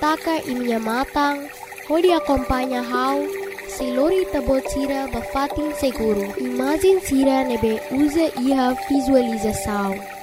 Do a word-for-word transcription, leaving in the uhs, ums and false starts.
destaca e minha matang, onde acompanha how, se lori tabot sira bafatin seguro. Imagem sira nebe usa iha visualização.